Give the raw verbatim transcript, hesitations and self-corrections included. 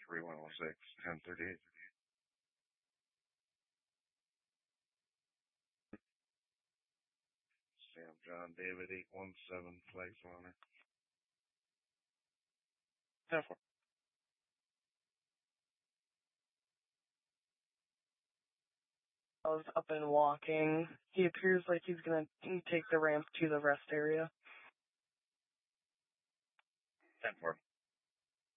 three one oh six, ten thirty-eight. Sam John David, eight one seven, flag spawner. ten four. I was up and walking. He appears like he's gonna take the ramp to the rest area. ten four.